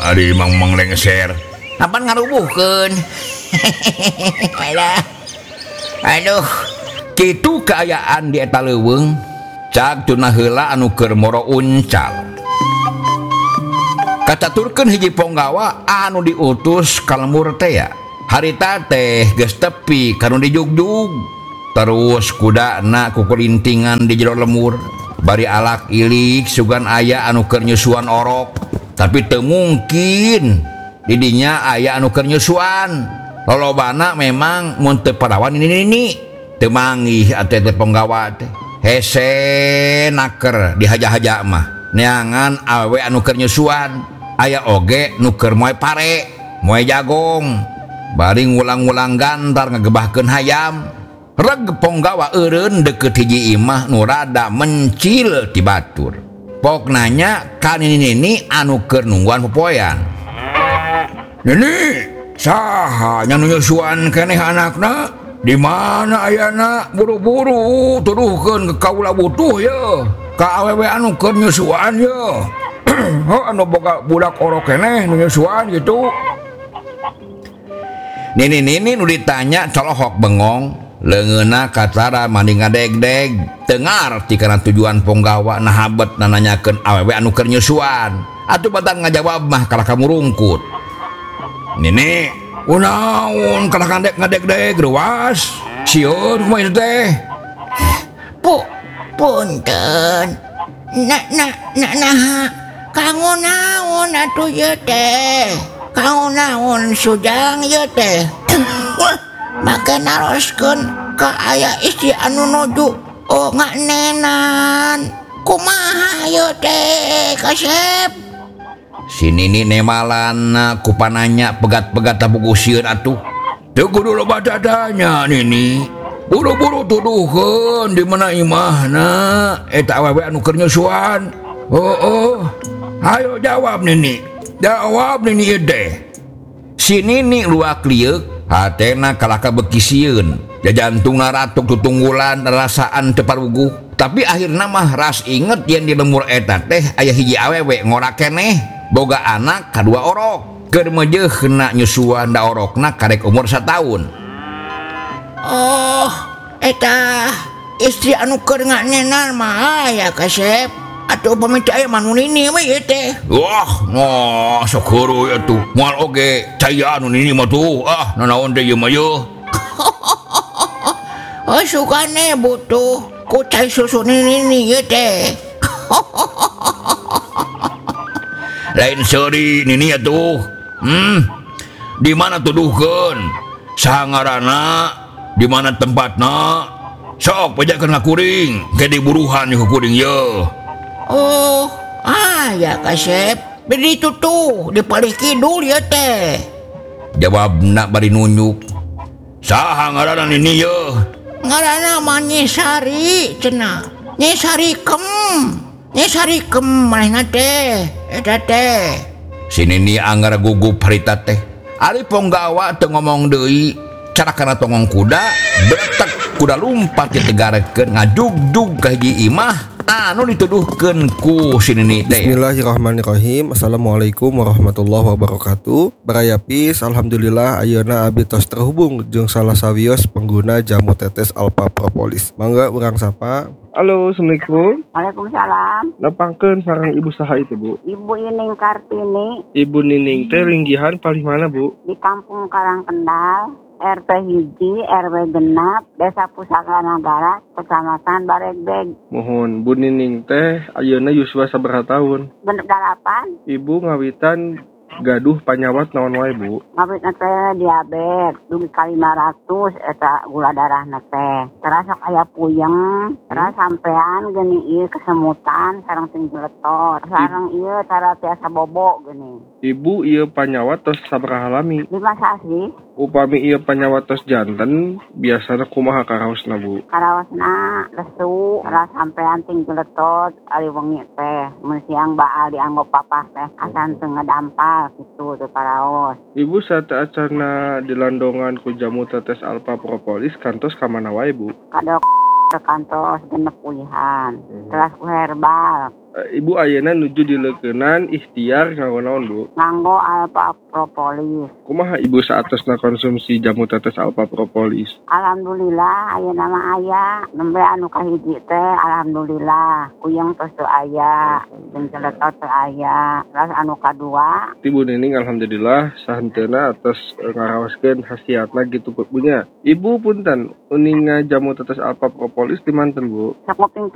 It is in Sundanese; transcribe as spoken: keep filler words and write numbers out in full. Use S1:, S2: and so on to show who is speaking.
S1: Ari mang menglengser.
S2: Apaan ngarubuhkeun? Aduh,
S1: Kitu keayaan di eta leuweung. Cag tuna heula anu keur moro uncal. Kacaturkeun hiji ponggawa anu diutus ka lemur teh ya. Harita teh geus tepi kanu dijugjug. Terus kudana kukulintingan di jero lemur. Bari alak ilik sugan aya anu keur nyusuan orok. Tapi teu mungkin didinya aya anu keur nyusuan. Lolobana memang mun teu padawan ini-ini. Teu manggih atuh teh ponggawa teh. Hese naker dihaja-haja mah. Neangan awewe anu keur nyusuan. Aya oge nu keur moe pare, moe jagong. Bari ngulang-ngulang gantar ngagebahkeun hayam. Reg ponggawa eureun deukeut hiji imah nu rada mencil ti batur. Pok nanya ka nini-nini anu keur nungguan popoyan. "Nini, saha nya nu nyusuan keneh anakna? Di mana ayana? Buru-buru tuduhkeun ke kaula butuh ya. Ka awewe anu keur nyusuan ya." "Oh, anu boga budak orok keneh nu nyusuan gitu." Nini-nini nu ditanya colohok bengong, leungeunna kacara mani ngadeg-deg, teu ngarti kana tujuan ponggawa nahabet nananyakeun awewe anu keur nyusuan. Atuh badan ngajawab mah kalah kamurungkut. "Nini, kunaon kalah ngadeg-ngadeg ruas? Sieun kumaha teh?"
S2: pu, punten. Na, na, na, nah, kanggo naon atuh ieu teh? Kanggo naon sujang ieu teh? Make naroskeun ka aya istri anu nuju oh nganenan. Kumaha ieu teh, Kasep?
S1: Si Nini nemalanna ku pananya pegat-pegat tabugusieun atuh. "Teu kudu loba dadanya Nini. Buru-buru tuduhkeun di mana imahna eta awewe anu keur nyusuan." "Oh, oh. Ayo jawab Nini. Jawab Nini ieu teh." Si Nini luak liuk, hatena kalah kabeuki sieun. Jajantungna ratuk tutunggulan rasaan teu paruguh. Tapi akhirna mah ras inget yen di lemur eta teh aya hiji awewe ngora keneh boga anak kadua orok. Keur meujeuh kena nyusuan da orokna karek umur sataun.
S2: "Oh, eta istri anu keur nganenan mah ya Kasep. Atuh pamiti aya manu Nini we ieu teh."
S1: Wah, noh sok heureuy atuh. Moal oge caya anu Nini mah tuh. Ah, nanaon teh ieu mah yeuh.
S2: Oh, sukane butuh ku cai susu Nini ieu teh.
S1: Lain seuri Nini atuh. Hmm. Di mana tuduhkeun? Saha ngaranna? Di mana tempatna? Sok pajakeun ngakuring, ke diburuhan ku kuring yeuh.
S2: Oh, ah ya Kasep. Bedi itu tuh di palih kidul ya teh.
S1: Jawabna bari nunjuk. Saha ngaranna Nini yeuh?
S2: Ngaranna mah Nyi Sari cenah. Nyi Sari kem. Nyi Sari kem manehna teh. Eta teh.
S1: Si Nini anggar gugup harita teh. Ari ponggawa teu ngomong deui, carakana tongong kuda, betek kuda lumpat ditegarekeun ngajugjug ka hiji imah anu dituduhkeun ku si Nini teh.
S3: Bismillahirrahmanirrahim. Assalamualaikum warahmatullahi wabarakatuh. Baraya peace. Alhamdulillah ayeuna abdi tos terhubung jeung salah sawios pengguna jamu tetes Alpha Propolis. Mangga urang sapa. Halo, assalamualaikum.
S4: Waalaikumsalam.
S3: Nepangkeun sareng ibu saha itu, Bu?
S4: Ibu Ining Kartini.
S3: Ibu Nining teh linggihan paling mana, Bu?
S4: Di Kampung Karangkendal, R T hiji, R W genap, Desa Pusaka Nagara, Kecamatan Baregbeg.
S3: Mohon Bu Nining teh ayeuna yuswa sabaraha taun?
S4: Genep dalapan.
S3: Ibu ngawitan gaduh panyawat naon wae, Bu?
S4: Ngabitna teh diabetes, dugi ka lima ratus eta gula darahna teh. Terus sok aya puyeng, terus sampean geni ieu kesemutan sareng tinggi letot. Sareng ieu cara tiasa bobo geni.
S3: Ibu ieu panyawat tos sabaraha lami?
S4: Lima sasi.
S3: Upami ieu panyawat tos janten, biasana kumaha karaosna, Bu?
S4: Karaosna lesu, terus sampean tinggi letot ari wengi teh. Mun siang baal dianggo papah teh asan teu ngadampal kitu teh karaos.
S3: Ibu saat acarna dilandongan ku jamu tetes Alpha Propolis kantos ka mana wae, Bu?
S4: Kadok ke kantos genep ulihan. Hmm. Terus ku herbal
S3: Eh, Ibu ayeuna nuju dileukeunan ikhtiar ngaon-naon Bu.
S4: nganggo alfa propolis.
S3: Kumaha Ibu saatosna konsumsi jamu tetes alfa propolis?
S4: Alhamdulillah aya nama aya nembe anu kahiji teh alhamdulillah kuyang tos teu aya jeung celetot teu aya. Terus anu kadua
S3: Ibu Nining alhamdulillah sahenteuna atas eh, ngaraoskeun khasiatna gitu punya. Ibu punten uninga jamu tetes alfa propolis di manten Bu.
S4: sok nguping